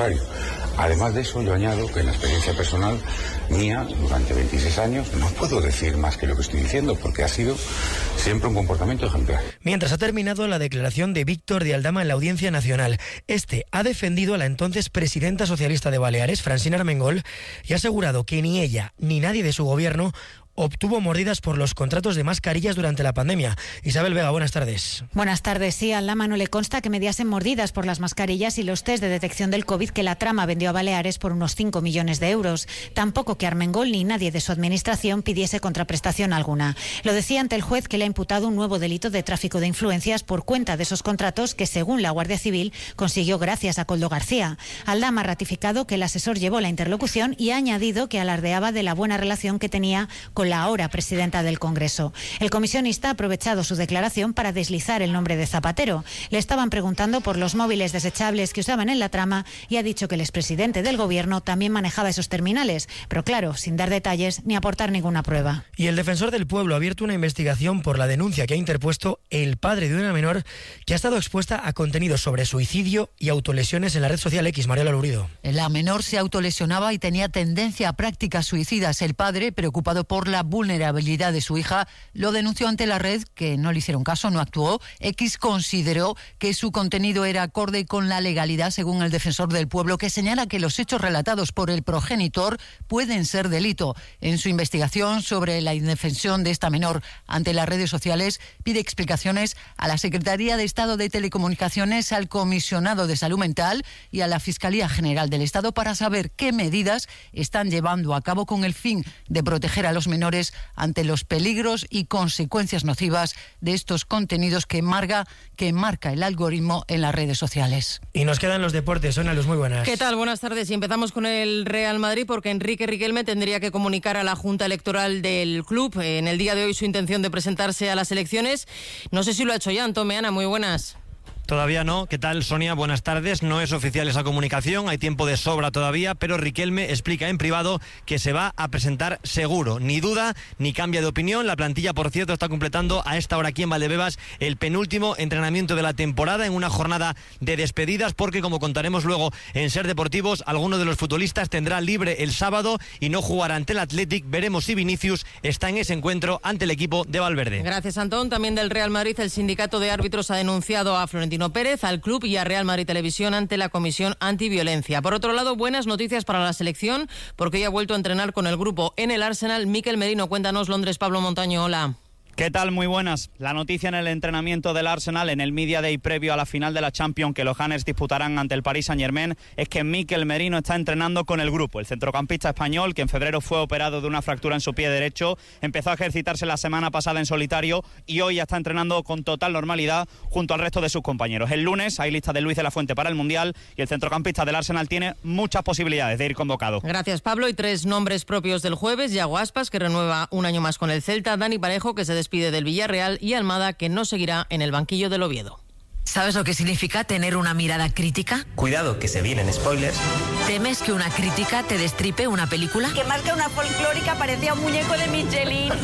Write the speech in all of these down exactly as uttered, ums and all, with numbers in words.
contrario. Además de eso, yo añado que en la experiencia personal mía, durante veintiséis años, no puedo decir más que lo que estoy diciendo, porque ha sido siempre un comportamiento ejemplar. Mientras ha terminado la declaración de Víctor de Aldama en la Audiencia Nacional, este ha defendido a la entonces presidenta socialista de Baleares, Francina Armengol, y ha asegurado que ni ella ni nadie de su gobierno obtuvo mordidas por los contratos de mascarillas durante la pandemia. Isabel Vega, buenas tardes. Buenas tardes. Sí, a Aldama no le consta que mediasen mordidas por las mascarillas y los test de detección del COVID que la trama vendió a Baleares por unos cinco millones de euros. Tampoco que Armengol ni nadie de su administración pidiese contraprestación alguna. Lo decía ante el juez, que le ha imputado un nuevo delito de tráfico de influencias por cuenta de esos contratos que, según la Guardia Civil, consiguió gracias a Koldo García. Aldama ha ratificado que el asesor llevó la interlocución y ha añadido que alardeaba de la buena relación que tenía con la ahora presidenta del Congreso. El comisionista ha aprovechado su declaración para deslizar el nombre de Zapatero. Le estaban preguntando por los móviles desechables que usaban en la trama y ha dicho que el expresidente del Gobierno también manejaba esos terminales, pero claro, sin dar detalles ni aportar ninguna prueba. Y el defensor del pueblo ha abierto una investigación por la denuncia que ha interpuesto el padre de una menor que ha estado expuesta a contenidos sobre suicidio y autolesiones en la red social X. Mariela Lurido. La menor se autolesionaba y tenía tendencia a prácticas suicidas. El padre, preocupado por la vulnerabilidad de su hija, lo denunció ante la red, que no le hicieron caso, no actuó. X consideró que su contenido era acorde con la legalidad, según el defensor del pueblo, que señala que los hechos relatados por el progenitor pueden ser delito. En su investigación sobre la indefensión de esta menor ante las redes sociales, pide explicaciones a la Secretaría de Estado de Telecomunicaciones, al Comisionado de Salud Mental y a la Fiscalía General del Estado para saber qué medidas están llevando a cabo con el fin de proteger a los menores ante los peligros y consecuencias nocivas de estos contenidos que marca, que marca el algoritmo en las redes sociales. Y nos quedan los deportes. Sonia Luz, muy buenas. ¿Qué tal? Buenas tardes. Y empezamos con el Real Madrid, porque Enrique Riquelme tendría que comunicar a la Junta Electoral del club en el día de hoy su intención de presentarse a las elecciones. No sé si lo ha hecho ya. Antón Meana, muy buenas. Todavía no. ¿Qué tal, Sonia? Buenas tardes. No es oficial esa comunicación, hay tiempo de sobra todavía, pero Riquelme explica en privado que se va a presentar seguro. Ni duda, ni cambia de opinión. La plantilla, por cierto, está completando a esta hora aquí en Valdebebas el penúltimo entrenamiento de la temporada en una jornada de despedidas, porque, como contaremos luego en Ser Deportivos, alguno de los futbolistas tendrá libre el sábado y no jugará ante el Athletic. Veremos si Vinicius está en ese encuentro ante el equipo de Valverde. Gracias, Antón. También del Real Madrid, el sindicato de árbitros ha denunciado a Florentino Pérez, al club y a Real Madrid Televisión ante la Comisión Antiviolencia. Por otro lado, buenas noticias para la selección, porque hoy ha vuelto a entrenar con el grupo en el Arsenal. Mikel Merino, cuéntanos, Londres. Pablo Montaño, hola. ¿Qué tal? Muy buenas. La noticia en el entrenamiento del Arsenal en el Media Day previo a la final de la Champions que los Gunners disputarán ante el Paris Saint-Germain es que Mikel Merino está entrenando con el grupo. El centrocampista español, que en febrero fue operado de una fractura en su pie derecho, empezó a ejercitarse la semana pasada en solitario y hoy ya está entrenando con total normalidad junto al resto de sus compañeros. El lunes hay lista de Luis de la Fuente para el Mundial y el centrocampista del Arsenal tiene muchas posibilidades de ir convocado. Gracias, Pablo. Y tres nombres propios del jueves: Yago Aspas, que renueva un año más con el Celta; Dani Parejo, que se despide del Villarreal; y Almada, que no seguirá en el banquillo del Oviedo. ¿Sabes lo que significa tener una mirada crítica? Cuidado, que se vienen spoilers. ¿Temes que una crítica te destripe una película? Que más que una folclórica parecía un muñeco de Michelin.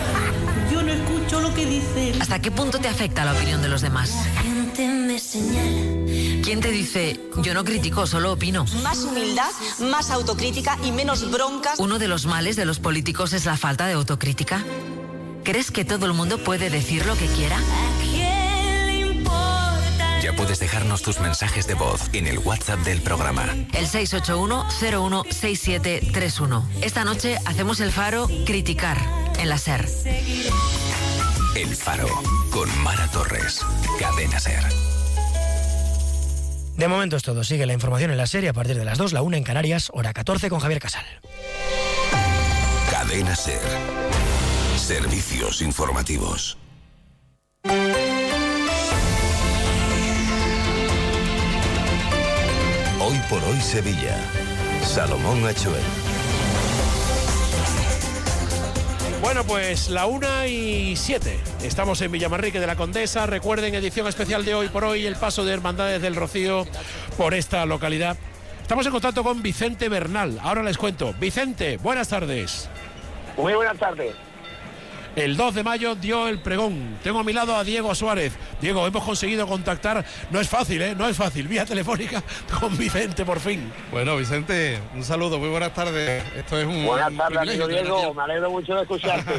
Yo no escucho lo que dicen. ¿Hasta qué punto te afecta la opinión de los demás? La gente me señala. ¿Quién te dice, yo no critico, solo opino? Más humildad, más autocrítica y menos broncas. Uno de los males de los políticos es la falta de autocrítica. ¿Crees que todo el mundo puede decir lo que quiera? Ya puedes dejarnos tus mensajes de voz en el WhatsApp del programa. El seis ocho uno cero uno seis siete tres uno. Esta noche hacemos el Faro Criticar en la SER. El Faro con Mara Torres. Cadena SER. De momento es todo. Sigue la información en la SER a partir de las dos, la una en Canarias, hora catorce, con Javier Casal. Cadena SER. Servicios informativos. Hoy por hoy Sevilla. Salomón Achuel. Bueno, pues la una y siete. Estamos en Villamanrique de la Condesa. Recuerden, edición especial de Hoy por Hoy, el paso de Hermandades del Rocío por esta localidad. Estamos en contacto con Vicente Bernal. Ahora les cuento. Vicente, buenas tardes. Muy buenas tardes. El dos de mayo dio el pregón. Tengo a mi lado a Diego Suárez. Diego, hemos conseguido contactar. No es fácil, ¿eh? No es fácil. Vía telefónica con Vicente, por fin. Bueno, Vicente, un saludo. Muy buenas tardes. Esto es un... Buenas tardes, amigo Diego. Me alegro mucho de escucharte.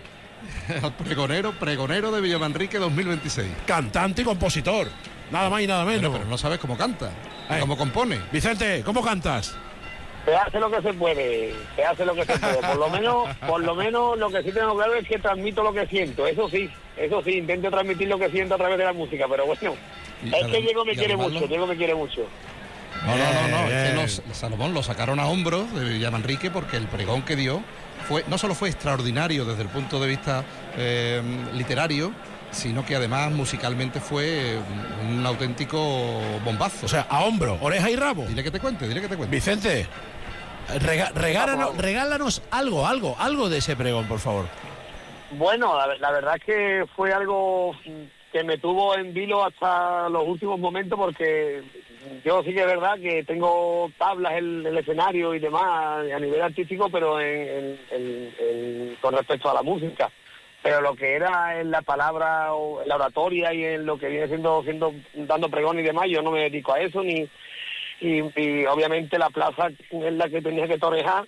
El pregonero, pregonero de Villamanrique dos mil veintiséis. Cantante y compositor. Nada más y nada menos. Pero, pero no sabes cómo canta, eh. cómo compone. Vicente, ¿cómo cantas? Se hace lo que se puede, se hace lo que se puede. Por lo menos, por lo menos lo que sí tengo claro es que transmito lo que siento. Eso sí, eso sí, intento transmitir lo que siento a través de la música, pero bueno, y es que Diego me quiere mucho, lo... Diego me quiere mucho. No, no, no, no, es que los, Salomón lo sacaron a hombros de Villamanrique porque el pregón que dio fue no solo fue extraordinario desde el punto de vista eh, literario, sino que además musicalmente fue un auténtico bombazo. O sea, a hombro, oreja y rabo. Dile que te cuente, dile que te cuente. Vicente, rega, regálanos, regálanos algo, algo, algo de ese pregón, por favor. Bueno, la, la verdad es que fue algo que me tuvo en vilo hasta los últimos momentos, porque yo sí que es verdad que tengo tablas en el escenario y demás a nivel artístico, pero en, en, en, en, con respecto a la música. Pero lo que era en la palabra o en la oratoria y en lo que viene siendo, siendo dando pregón y demás, yo no me dedico a eso, ni y, y obviamente la plaza en la que tenía que torejar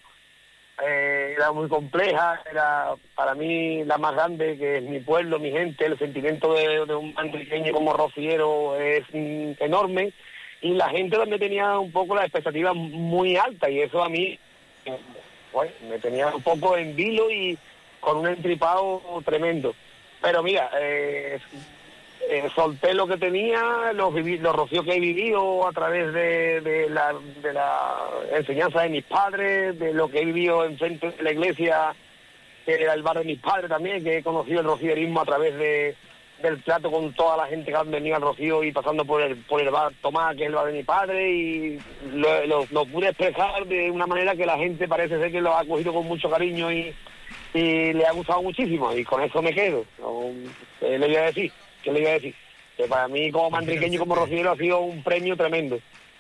eh, era muy compleja, era para mí la más grande, que es mi pueblo, mi gente, el sentimiento de, de un manriqueño como rociero es mm, enorme, y la gente también tenía un poco la expectativa muy alta, y eso a mí bueno, me tenía un poco en vilo y con un entripado tremendo. Pero mira, eh, eh, solté lo que tenía, los, viví, los rocíos que he vivido a través de, de, la, de la enseñanza de mis padres, de lo que he vivido en frente de la iglesia, que era el bar de mis padres también, que he conocido el rocierismo a través de, del trato con toda la gente que han venido al Rocío y pasando por el, por el bar Tomás, que es el bar de mi padre, y lo, lo, lo pude expresar de una manera que la gente parece ser que lo ha cogido con mucho cariño y y le ha gustado muchísimo, y con eso me quedo. ¿Qué le voy a decir? ¿Qué le voy a decir? Que para mí como manriqueño y como rociero ha sido un premio tremendo.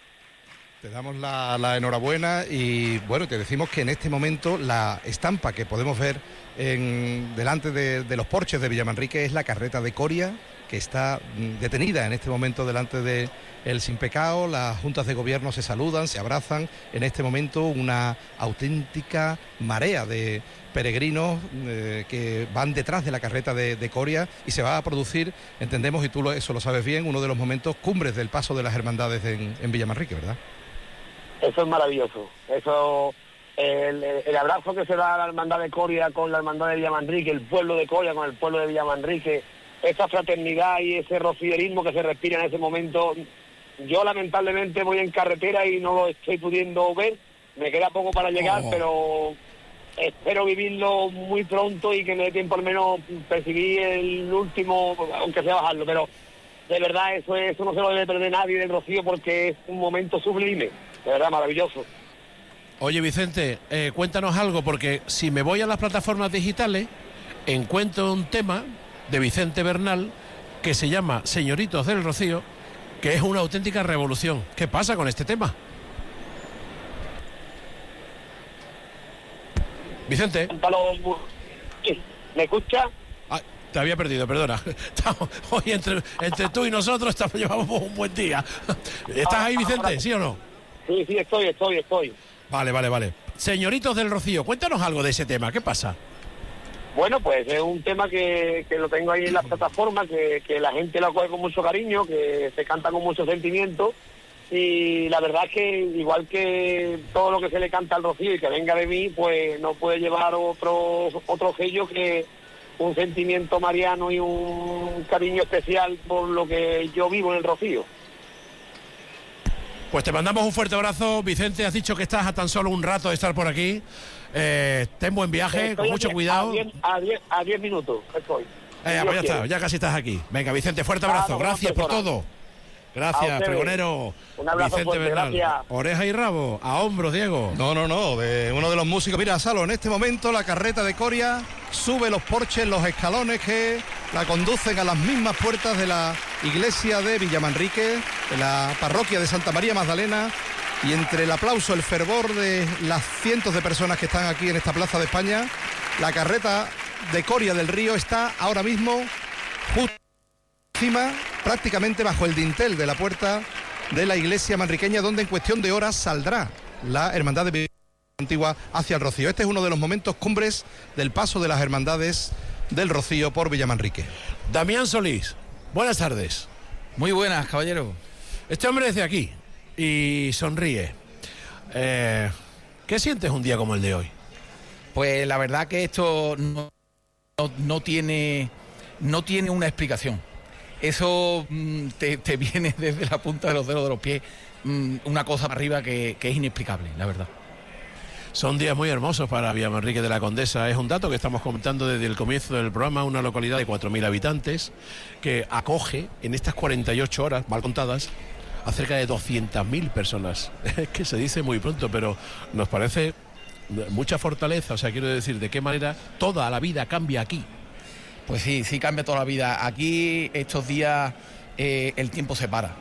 Te damos la, la enhorabuena y bueno, te decimos que en este momento la estampa que podemos ver en, delante de, de los porches de Villamanrique es la carreta de Coria, que está detenida en este momento delante de el Sin Pecado. Las juntas de gobierno se saludan, se abrazan. En este momento una auténtica marea de peregrinos eh, que van detrás de la carreta de, de Coria, y se va a producir, entendemos, y tú lo, eso lo sabes bien, uno de los momentos cumbres del paso de las hermandades en, en Villamanrique, ¿verdad? Eso es maravilloso. Eso, el, el abrazo que se da a la hermandad de Coria con la hermandad de Villamanrique, el pueblo de Coria con el pueblo de Villamanrique, esa fraternidad y ese rocierismo que se respira en ese momento. Yo lamentablemente voy en carretera y no lo estoy pudiendo ver, me queda poco para llegar, oh. pero espero vivirlo muy pronto y que me dé tiempo al menos percibir el último, aunque sea bajarlo, pero de verdad eso, eso no se lo debe perder nadie del Rocío, porque es un momento sublime, de verdad maravilloso. Oye Vicente, eh, cuéntanos algo, porque si me voy a las plataformas digitales encuentro un tema de Vicente Bernal que se llama Señoritos del Rocío, que es una auténtica revolución. ¿Qué pasa con este tema? Vicente. ¿Me escucha? Ah, te había perdido, perdona. Estamos, hoy entre, entre tú y nosotros estamos, llevamos un buen día. ¿Estás ahí, Vicente? ¿Sí o no? Sí, sí, estoy, estoy, estoy. Vale, vale, vale. Señoritos del Rocío, cuéntanos algo de ese tema. ¿Qué pasa? Bueno, pues es un tema que, que lo tengo ahí en la plataforma, que, que la gente lo coge con mucho cariño, que se canta con mucho sentimiento, y la verdad es que igual que todo lo que se le canta al Rocío y que venga de mí, pues no puede llevar otro, otro sello que un sentimiento mariano y un cariño especial por lo que yo vivo en el Rocío. Pues te mandamos un fuerte abrazo, Vicente. Has dicho que estás a tan solo un rato de estar por aquí. Eh, ten buen viaje, estoy con mucho a cuidado. A diez minutos estoy. Eh, pues ya está, ya casi estás aquí. Venga, Vicente, fuerte abrazo. Claro, gracias por todo. Gracias, pregonero. Un abrazo Vicente fuerte, Bernal. Gracias. Oreja y rabo, a hombros, Diego. No, no, no, de uno de los músicos. Mira, Salo, en este momento la carreta de Coria sube los porches, los escalones que la conducen a las mismas puertas de la iglesia de Villamanrique, de la parroquia de Santa María Magdalena, y entre el aplauso, el fervor de las cientos de personas que están aquí en esta Plaza de España, la carreta de Coria del Río está ahora mismo justo encima, prácticamente bajo el dintel de la puerta de la iglesia manriqueña, donde en cuestión de horas saldrá la hermandad de Antigua hacia el Rocío. Este es uno de los momentos cumbres del paso de las hermandades del Rocío por Villamanrique. Damián Solís, buenas tardes. Muy buenas, caballero. Este hombre es de aquí y sonríe. Eh, ¿Qué sientes un día como el de hoy? Pues la verdad que esto no, no, no tiene no tiene una explicación. Eso mmm, te, te viene desde la punta de los dedos de los pies, mmm, una cosa para arriba que, que es inexplicable, la verdad. Son días muy hermosos para Villamanrique de la Condesa. Es un dato que estamos comentando desde el comienzo del programa, una localidad de cuatro mil habitantes que acoge en estas cuarenta y ocho horas, mal contadas, a cerca de doscientas mil personas. Es que se dice muy pronto, pero nos parece mucha fortaleza. O sea, quiero decir, ¿de qué manera toda la vida cambia aquí? Pues sí, sí cambia toda la vida. Aquí estos días eh, el tiempo se para.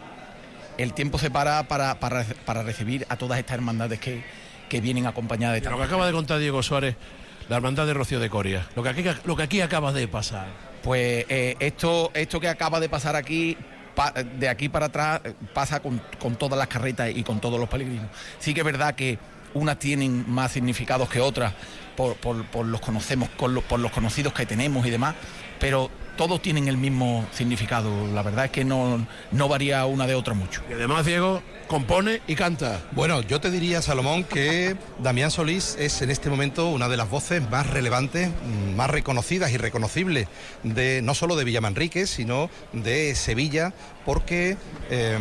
El tiempo se para para, para, para recibir a todas estas hermandades que, que vienen acompañadas de... Lo que acaba de contar Diego Suárez, la hermandad de Rocío de Coria, lo que aquí, lo que aquí acaba de pasar. Pues eh, esto, esto que acaba de pasar aquí, pa, de aquí para atrás, pasa con, con todas las carretas y con todos los peregrinos. Sí que es verdad que unas tienen más significados que otras por, por, por los conocemos, por los, por los conocidos que tenemos y demás, pero todos tienen el mismo significado. La verdad es que no, no varía una de otra mucho. Y además, Diego compone y canta. Bueno, yo te diría, Salomón, que Damián Solís es en este momento una de las voces más relevantes, más reconocidas y reconocibles de no solo de Villamanrique, sino de Sevilla, porque eh,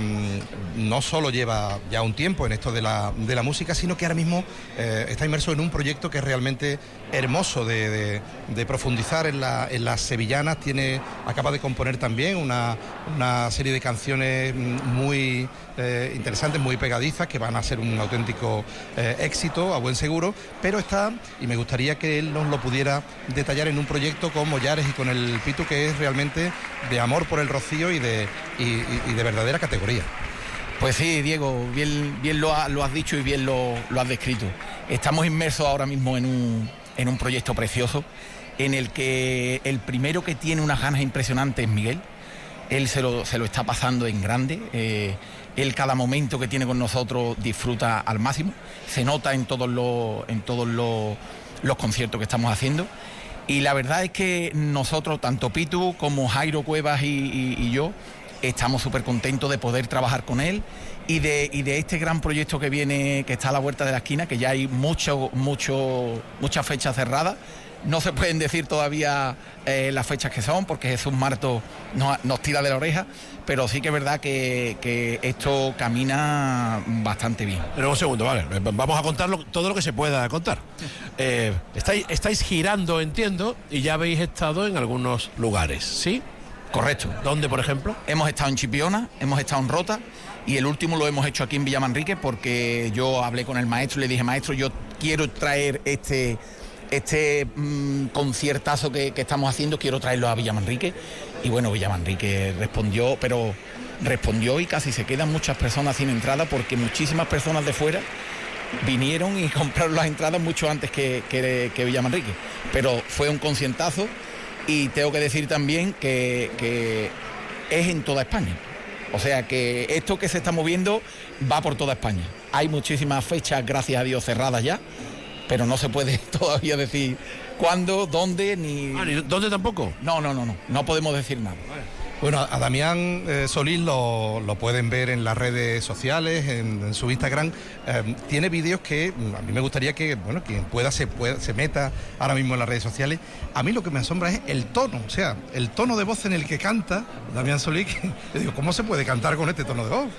no solo lleva ya un tiempo en esto de la, de la música, sino que ahora mismo eh, está inmerso en un proyecto que es realmente hermoso de, de, de profundizar en, la, en las sevillanas. Tiene, acaba de componer también una, una serie de canciones muy eh, interesantes, muy pegadizas, que van a ser un auténtico eh, éxito, a buen seguro, pero está, y me gustaría que él nos lo pudiera detallar en un proyecto con Mollares y con el Pitu, que es realmente de amor por el Rocío y de, y, y, y de verdadera categoría. Pues sí, Diego, bien, bien lo, ha, lo has dicho y bien lo, lo has descrito. Estamos inmersos ahora mismo en un, en un proyecto precioso, en el que el primero que tiene unas ganas impresionantes es Miguel. Él se lo, se lo está pasando en grande. Eh, él cada momento que tiene con nosotros disfruta al máximo. Se nota en todos los, en todos los, los conciertos que estamos haciendo. Y la verdad es que nosotros, tanto Pitu como Jairo Cuevas y, y, y yo, estamos súper contentos de poder trabajar con él y de, y de este gran proyecto que viene, que está a la vuelta de la esquina, que ya hay mucho, mucho, muchas fechas cerradas. No se pueden decir todavía eh, las fechas que son, porque Jesús Marto nos, nos tira de la oreja, pero sí que es verdad que, que esto camina bastante bien. Pero un segundo, vale, vamos a contar todo lo que se pueda contar. Eh, estáis, estáis girando, entiendo, y ya habéis estado en algunos lugares, ¿sí? Correcto. ¿Dónde, por ejemplo? Hemos estado en Chipiona, hemos estado en Rota, y el último lo hemos hecho aquí en Villamanrique, porque yo hablé con el maestro y le dije, maestro, yo quiero traer este... este mmm, conciertazo que, que estamos haciendo, quiero traerlo a Villamanrique. Y bueno, Villamanrique respondió, pero respondió y casi se quedan muchas personas sin entrada, porque muchísimas personas de fuera vinieron y compraron las entradas mucho antes que, que, que Villamanrique. Pero fue un conciertazo, y tengo que decir también que, que es en toda España. O sea que esto que se está moviendo va por toda España. Hay muchísimas fechas, gracias a Dios, cerradas ya, pero no se puede todavía decir cuándo, dónde, ni... Ah, ¿ni dónde tampoco? No, no, no, no, no podemos decir nada. Bueno, a Damián eh, Solís lo, lo pueden ver en las redes sociales, en, en su Instagram. Eh, tiene vídeos que a mí me gustaría que, bueno, quien pueda se, pueda se meta ahora mismo en las redes sociales. A mí lo que me asombra es el tono, o sea, el tono de voz en el que canta Damián Solís. Yo digo, ¿cómo se puede cantar con este tono de voz?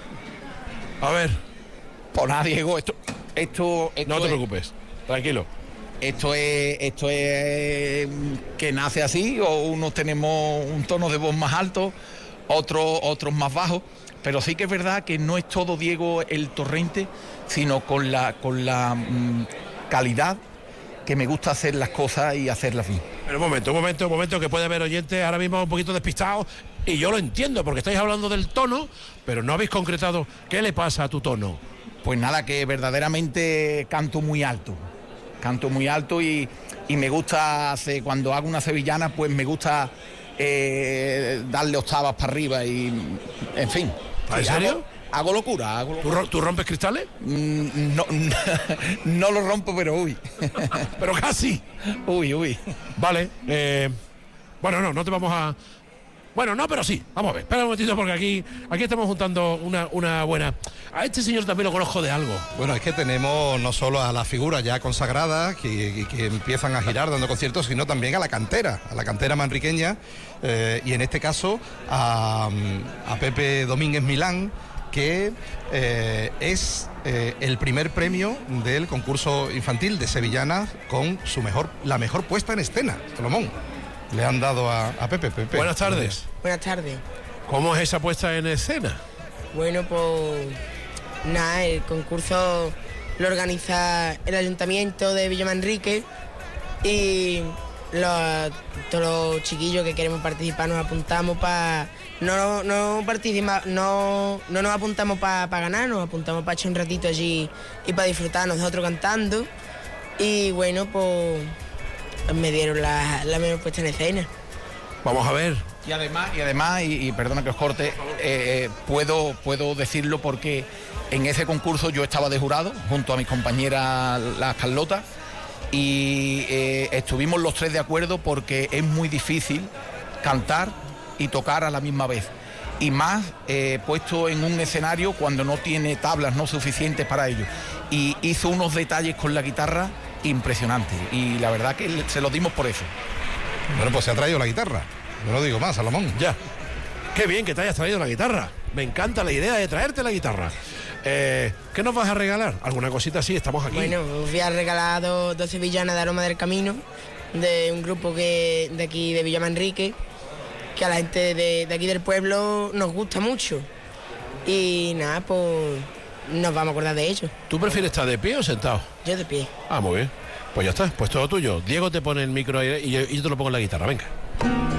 A ver. Pues nada, Diego, esto... esto, esto no te es... preocupes. Tranquilo. Esto es, esto es que nace así, o unos tenemos un tono de voz más alto, otros, otros más bajos, pero sí que es verdad que no es todo, Diego, el torrente, sino con la, con la mmm, calidad que me gusta hacer las cosas y hacerlas bien. Pero un momento, un momento, un momento, que puede haber oyentes ahora mismo un poquito despistados, y yo lo entiendo, porque estáis hablando del tono, pero no habéis concretado qué le pasa a tu tono. Pues nada, que verdaderamente canto muy alto. canto muy alto y, y me gusta, hacer, cuando hago una sevillana, pues me gusta eh, darle octavas para arriba y, en fin. ¿En sí, serio? Hago, hago locura. Hago locura. ¿Tú, ¿Tú rompes cristales? Mm, no, no lo rompo, pero uy. Pero casi. Uy, uy. Vale. Eh, bueno, no, no te vamos a... Bueno, no, pero sí. Vamos a ver. Espera un momentito porque aquí, aquí estamos juntando una, una buena... A este señor también lo conozco de algo. Bueno, es que tenemos no solo a las figuras ya consagradas que, que empiezan a girar dando conciertos, sino también a la cantera, a la cantera manriqueña, eh, y en este caso a, a Pepe Domínguez Milán, que eh, es eh, el primer premio del concurso infantil de sevillanas con su mejor, la mejor puesta en escena, Salomón. Le han dado a, a Pepe, Pepe. Buenas tardes. Buenas tardes. ¿Cómo es esa puesta en escena? Bueno, pues nada, el concurso lo organiza el Ayuntamiento de Villamanrique y los, todos los chiquillos que queremos participar nos apuntamos para... No, no, participa, no, no nos apuntamos para pa ganar, nos apuntamos para echar un ratito allí y para disfrutar nosotros cantando. Y bueno, pues... me dieron la, la mejor puesta en escena. Vamos a ver. Y además, y, además, y, y perdona que os corte, eh, eh, puedo, puedo decirlo porque en ese concurso yo estaba de jurado junto a mis compañeras las Carlotas y eh, estuvimos los tres de acuerdo porque es muy difícil cantar y tocar a la misma vez. Y más eh, puesto en un escenario cuando no tiene tablas no suficientes para ello. Y hizo unos detalles con la guitarra impresionante y la verdad que se lo dimos por eso. Bueno, pues se ha traído la guitarra, no lo digo más, Salomón. Ya, qué bien que te hayas traído la guitarra, me encanta la idea de traerte la guitarra. eh, ¿Qué nos vas a regalar? ¿Alguna cosita así? Estamos aquí. Bueno, os voy a regalar dos, dos sevillanas de Aroma del Camino, de un grupo que de aquí de Villamanrique, que a la gente de, de aquí del pueblo nos gusta mucho y nada, pues nos vamos a acordar de ellos. ¿Tú prefieres estar de pie o sentado? Yo de pie. Ah, muy bien. Pues ya está, pues todo tuyo. Diego te pone el micro ahí y yo, y yo te lo pongo en la guitarra, venga.